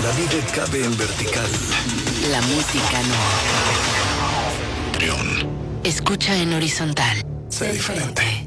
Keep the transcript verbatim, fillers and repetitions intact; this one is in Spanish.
La vida cabe en vertical. La música no. Trión. Escucha en horizontal. Sé diferente.